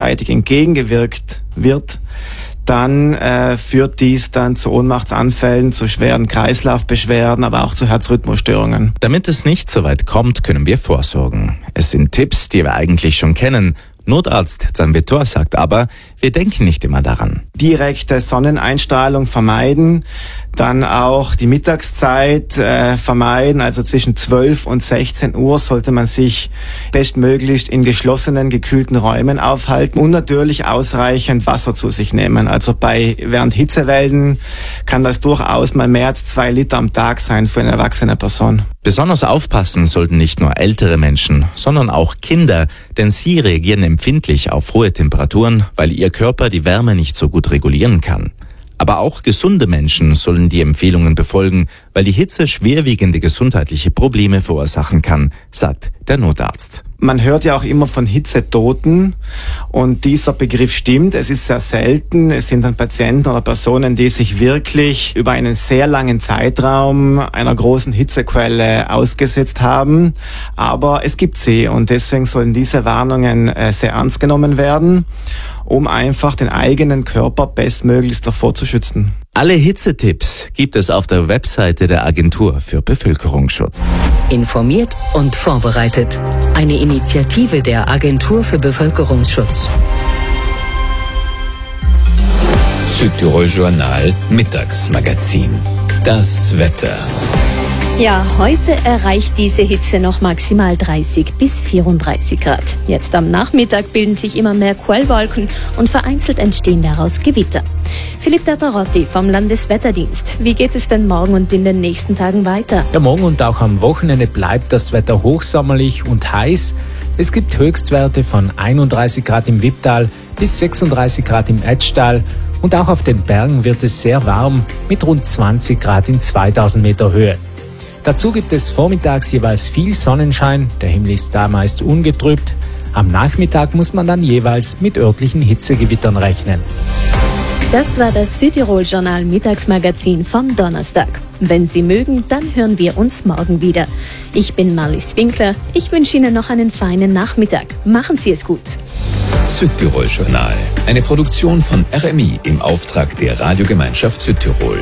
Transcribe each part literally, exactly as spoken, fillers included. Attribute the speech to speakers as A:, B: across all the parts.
A: frühzeitig entgegengewirkt wird, dann äh, führt dies dann zu Ohnmachtsanfällen, zu schweren Kreislaufbeschwerden, aber auch zu Herzrhythmusstörungen.
B: Damit es nicht so weit kommt, können wir vorsorgen. Es sind Tipps, die wir eigentlich schon kennen. Notarzt Zanvetor sagt aber, wir denken nicht immer daran.
A: Direkte Sonneneinstrahlung vermeiden, dann auch die Mittagszeit äh, vermeiden, also zwischen zwölf und sechzehn Uhr sollte man sich bestmöglichst in geschlossenen, gekühlten Räumen aufhalten und natürlich ausreichend Wasser zu sich nehmen. Also bei während Hitzewellen kann das durchaus mal mehr als zwei Liter am Tag sein für eine erwachsene Person.
B: Besonders aufpassen sollten nicht nur ältere Menschen, sondern auch Kinder, denn sie reagieren empfindlich auf hohe Temperaturen, weil ihr Körper die Wärme nicht so gut regulieren kann. Aber auch gesunde Menschen sollen die Empfehlungen befolgen, weil die Hitze schwerwiegende gesundheitliche Probleme verursachen kann, sagt der Notarzt.
A: Man hört ja auch immer von Hitzetoten und dieser Begriff stimmt. Es ist sehr selten. Es sind dann Patienten oder Personen, die sich wirklich über einen sehr langen Zeitraum einer großen Hitzequelle ausgesetzt haben. Aber es gibt sie und deswegen sollen diese Warnungen äh, sehr ernst genommen werden, um einfach den eigenen Körper bestmöglichst davor zu schützen.
B: Alle Hitzetipps gibt es auf der Webseite der Agentur für Bevölkerungsschutz.
C: Informiert und vorbereitet. Eine Initiative der Agentur für Bevölkerungsschutz.
D: Südtirol Journal Mittagsmagazin. Das Wetter.
E: Ja, heute erreicht diese Hitze noch maximal dreißig bis vierunddreißig Grad. Jetzt am Nachmittag bilden sich immer mehr Quellwolken und vereinzelt entstehen daraus Gewitter. Philipp Tatarotti vom Landeswetterdienst. Wie geht es denn morgen und in den nächsten Tagen weiter?
F: Ja, morgen und auch am Wochenende bleibt das Wetter hochsommerlich und heiß. Es gibt Höchstwerte von einunddreißig Grad im Wipptal bis sechsunddreißig Grad im Etschtal. Und auch auf den Bergen wird es sehr warm mit rund zwanzig Grad in zweitausend Meter Höhe. Dazu gibt es vormittags jeweils viel Sonnenschein, der Himmel ist da meist ungetrübt. Am Nachmittag muss man dann jeweils mit örtlichen Hitzegewittern rechnen.
E: Das war das Südtirol-Journal Mittagsmagazin vom Donnerstag. Wenn Sie mögen, dann hören wir uns morgen wieder. Ich bin Marlies Winkler. Ich wünsche Ihnen noch einen feinen Nachmittag. Machen Sie es gut.
D: Südtirol Journal, eine Produktion von R M I im Auftrag der Radiogemeinschaft Südtirol.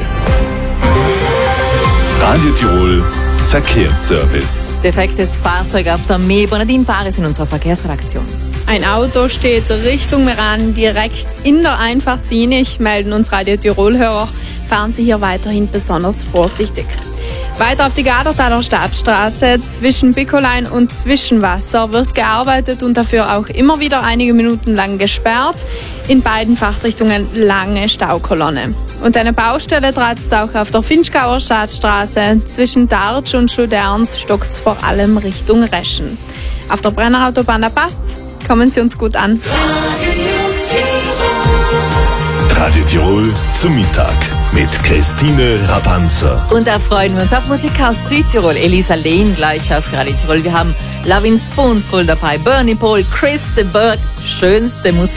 G: Radio Tirol Verkehrsservice.
H: Defektes Fahrzeug auf der M E. Bernadine Paris in unserer Verkehrsredaktion.
I: Ein Auto steht Richtung Meran direkt in der Einfahrt Zienich, melden uns Radio Tirol-Hörer. Fahren Sie hier weiterhin besonders vorsichtig. Weiter auf die Gadertaler Stadtstraße zwischen Bickolein und Zwischenwasser wird gearbeitet und dafür auch immer wieder einige Minuten lang gesperrt. In beiden Fahrtrichtungen lange Staukolonne. Und eine Baustelle trat es auch auf der Finchgauer Stadtstraße. Zwischen Dartsch und Schluderns stockt es vor allem Richtung Reschen. Auf der Brennerautobahn der Pass kommen Sie uns gut an.
G: Radio Tirol zum Mittag mit Christine Rapanzer.
H: Und da freuen wir uns auf Musik aus Südtirol. Elisa Lehn gleich auf Radio Tirol. Wir haben Lovin' Spoonful dabei, Bernie Paul, Chris de Burgh. Schönste Musik.